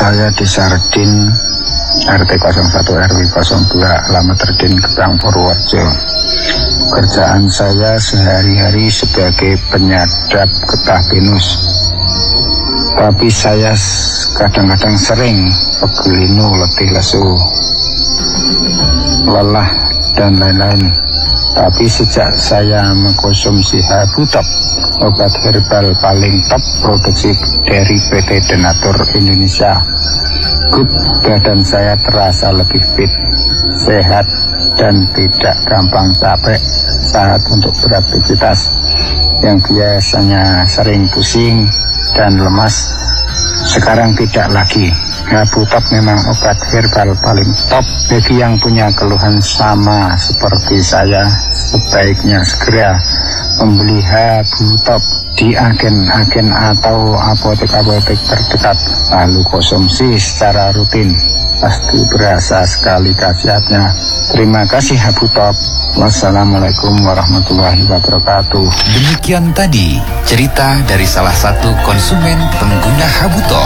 Saya di Sardin, RT 01 RW 02, alamat Redin Gebang Purworejo. Kerjaan saya sehari-hari sebagai penyadap getah pinus. Tapi saya kadang-kadang sering pegel linu, letih lesu, lelah dan lain-lain. Tapi sejak saya mengkonsumsi Habutop, obat herbal paling top produksi dari PT Denatur Indonesia, badan saya terasa lebih fit, sehat, dan tidak gampang capek saat untuk beraktivitas. Yang biasanya sering pusing dan lemas, sekarang tidak lagi. Habutop memang obat herbal paling top. Bagi yang punya keluhan sama seperti saya, sebaiknya segera membeli Habutop di agen-agen atau apotek-apotek terdekat, lalu konsumsi secara rutin. Pasti berasa sekali khasiatnya. Terima kasih Habutop. Wassalamualaikum warahmatullahi wabarakatuh. Demikian tadi cerita dari salah satu konsumen pengguna Habutop.